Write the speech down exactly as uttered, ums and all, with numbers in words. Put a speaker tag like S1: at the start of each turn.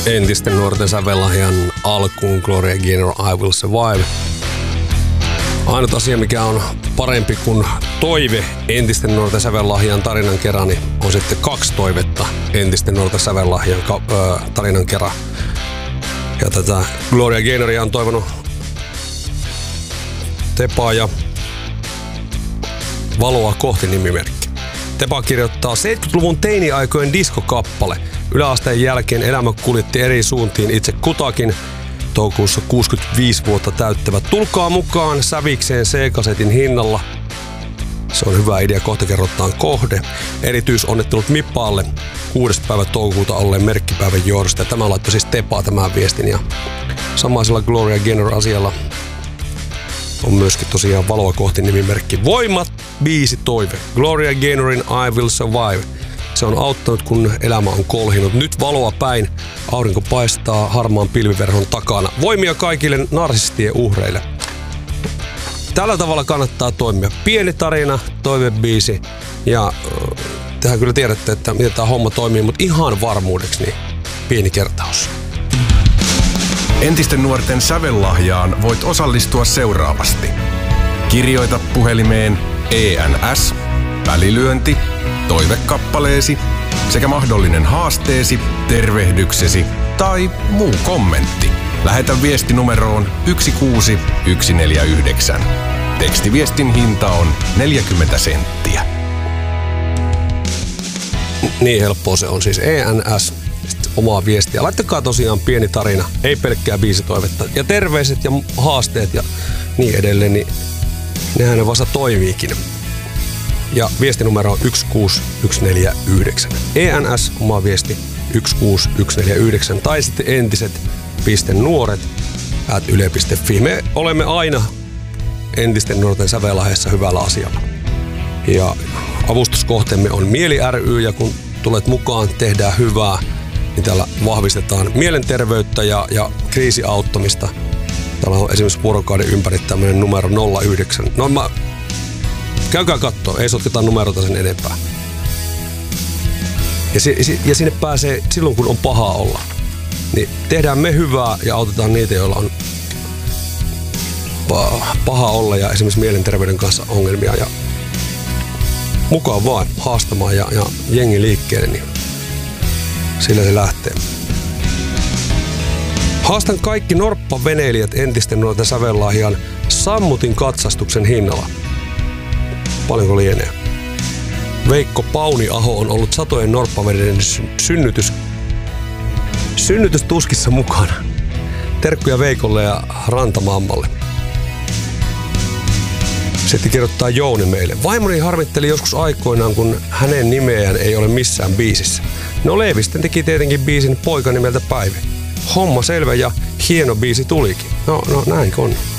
S1: entisten nuorten sävellahjan alkuun Gloria Gaynor, I Will Survive. Ainut asia, mikä on parempi kuin toive entisten nuorten sävellahjan tarinan kerran, niin on sitten kaksi toivetta entisten nuorten sävellahjan ka- ö, tarinan kerran. Ja tätä Gloria Gaynoria on toivonut Tepa ja Valoa kohti -nimimerkki. Tepa kirjoittaa seitsemänkymmentäluvun teini-aikojen diskokappale. Yläasteen jälkeen elämä kuljetti eri suuntiin itse kutakin. Toukokuussa kuusikymmentäviisi vuotta täyttävät. Tulkaa mukaan sävikseen C-kasetin hinnalla. Se on hyvä idea, kohta kerrotaan kohde. Erityisonnittelut Mippaalle kuudes päivä toukokuuta olleen merkkipäivän johdosta. Ja tämä laittoi siis Tepaa tämän viestin. Ja samaisella Gloria Gaynor asialla on myöskin tosiaan Valoa kohti -nimimerkki. Voimat biisi toive. Gloria Gaynorin I Will Survive. Se on auttanut, kun elämä on kolhinut. Nyt valoa päin. Aurinko paistaa harmaan pilviverhon takana. Voimia kaikille narsistien uhreille. Tällä tavalla kannattaa toimia. Pieni tarina, toivebiisi. Ja tehän kyllä tiedätte, että miten tämä homma toimii, mutta ihan varmuudeksi niin pieni kertaus.
S2: Entisten nuorten sävellahjaan voit osallistua seuraavasti. Kirjoita puhelimeen E N S, välilyönti, toivekappaleesi sekä mahdollinen haasteesi, tervehdyksesi tai muu kommentti. Lähetä viesti numeroon yksi kuusi yksi neljä yhdeksän. Tekstiviestin hinta on neljäkymmentä senttiä.
S1: Niin helppoa se on siis. E N S, omaa viestiä. Laittakaa tosiaan pieni tarina, ei pelkkää biisitoivetta. Ja terveiset ja haasteet ja niin edelleen, niin nehän ne vasta toimiikin. Ja viestinumero on yksi kuusi yksi neljä yhdeksän. E N S, oma viesti yksi kuusi yksi neljä yhdeksän. Tai sitten entiset piste nuoret ät yle piste fi. Me olemme aina entisten nuorten sävellahjassa hyvällä asialla. Ja avustuskohteemme on Mieli ry, ja kun tulet mukaan, tehdään hyvää, niin täällä vahvistetaan mielenterveyttä ja, ja kriisiauttamista. Täällä on esimerkiksi vuorokauden ympäri tämmöinen numero nolla yhdeksän. No mä, käykää kattoo, ei sotketa numerota sen enempää. Ja, si, ja sinne pääsee silloin, kun on pahaa olla. Niin tehdään me hyvää ja autetaan niitä, joilla on paha olla ja esimerkiksi mielenterveyden kanssa ongelmia. Ja mukaan vaan haastamaan ja, ja jengi liikkeelle, niin sillä se lähtee. Haastan kaikki norppaveneilijät entisten nuorten sävellahjan sammutin katsastuksen hinnalla. Paljonko lienee? Veikko Pauniaho on ollut satojen norppaveneiden synnytys, synnytystuskissa mukana. Terkkuja Veikolle ja Rantamammalle. Sitten kirjoittaa Jouni meille. Vaimoni harmitteli joskus aikoinaan, kun hänen nimeään ei ole missään biisissä. No Leevisten teki tietenkin biisin Poika nimeltä Päivi. Homma selvä ja hieno biisi tulikin. No, no näin on.